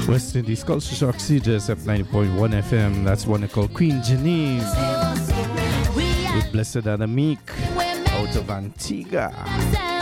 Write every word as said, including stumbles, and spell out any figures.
West Indies Culture Shock C J S F ninety point one F M. That's one called Queen Janice with Blessed Anna Meek out of Antigua.